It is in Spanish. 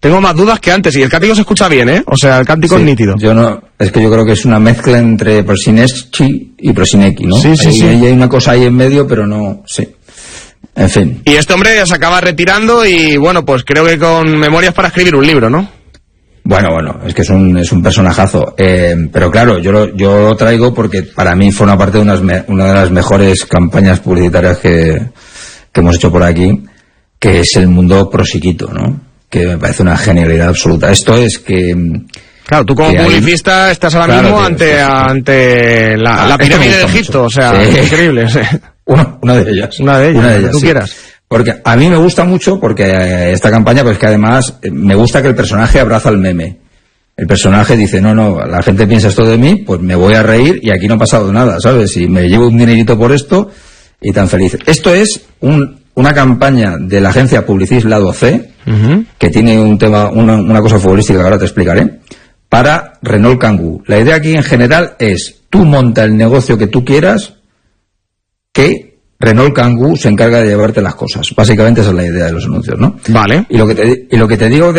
tengo más dudas que antes. Y el cántico se escucha bien, ¿eh? O sea, el cántico es nítido. Yo creo que es una mezcla entre Prosineschi y Prosinecki, ¿no? Sí. Hay una cosa ahí en medio, pero no, sí. En fin. Y este hombre se acaba retirando y, bueno, pues creo que con memorias para escribir un libro, ¿no? Bueno, es que es un personajazo. Pero claro, yo lo traigo porque para mí forma parte de una de las mejores campañas publicitarias que hemos hecho por aquí, que es el mundo prosiquito, ¿no? Que me parece una genialidad absoluta. Esto es que... Claro, tú como publicista estás ahora mismo ante la pirámide de Egipto, mucho. O sea, sí. Increíble. Sí. Una de ellas. Una de ellas, tú sí. quieras. Porque a mí me gusta mucho, porque esta campaña, pues que además me gusta que el personaje abraza el meme. El personaje dice, no, la gente piensa esto de mí, pues me voy a reír y aquí no ha pasado nada, ¿sabes? Y me llevo un dinerito por esto y tan feliz. Esto es una campaña de la agencia Publicis Lado C, que tiene un tema, una cosa futbolística que ahora te explicaré, para Renault Kangoo. La idea aquí en general es, tú monta el negocio que tú quieras, que Renault Kangoo se encarga de llevarte las cosas. Básicamente esa es la idea de los anuncios, ¿no? Vale. Y lo que te digo